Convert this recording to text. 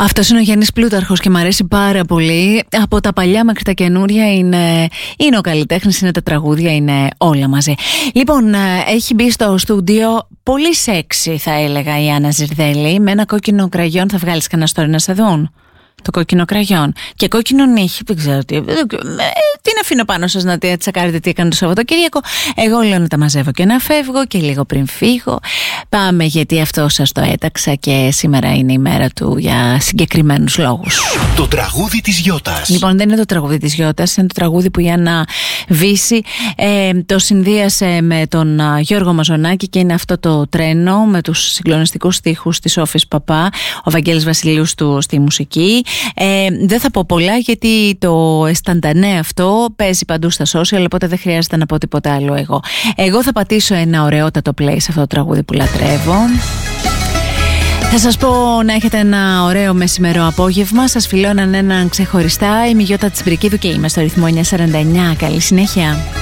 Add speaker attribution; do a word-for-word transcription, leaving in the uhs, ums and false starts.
Speaker 1: Αυτός είναι ο Γιάννης Πλούταρχος και μου αρέσει πάρα πολύ. Από τα παλιά μέχρι τα καινούρια είναι, είναι ο καλλιτέχνης, είναι τα τραγούδια, είναι όλα μαζί. Λοιπόν, έχει μπει στο στούντιο πολύ σεξι, θα έλεγα, η Άννα Ζυρδέλη. Με ένα κόκκινο κραγιόν, θα βγάλεις κανένα story να σε δουν? Το κόκκινο κραγιόν. Και κόκκινο νύχι, δεν ξέρω τι. Τι να αφήνω πάνω σας να τσακάρετε τι έκανε το Σαββατοκύριακο. Εγώ λέω να τα μαζεύω και να φεύγω και λίγο πριν φύγω. Πάμε, γιατί αυτό σας το έταξα και σήμερα είναι η μέρα του για συγκεκριμένους λόγους.
Speaker 2: Το τραγούδι της Γιώτας.
Speaker 1: Λοιπόν, δεν είναι το τραγούδι της Γιώτας, είναι το τραγούδι που η Άννα Βύση ε, το συνδύασε με τον α, Γιώργο Μαζονάκη και είναι αυτό το τρένο με τους συγκλονιστικούς στίχους της Όφης Παπά, ο Βαγγέλης Βασιλείους του στη μουσική. Ε, δεν θα πω πολλά γιατί το εσταντανέ αυτό παίζει παντού στα social, οπότε δεν χρειάζεται να πω τίποτα άλλο εγώ. Εγώ θα πατήσω ένα ωραιότατο play σε αυτό το τραγούδι που λατρεύω. Θα σας πω να έχετε ένα ωραίο μεσημερό απόγευμα. Σας φιλώναν έναν ξεχωριστά. Είμαι η Γιώτα Τσιμπρικίδου και είμαι στο ρυθμό εννιακόσια σαράντα εννιά. Καλή συνέχεια.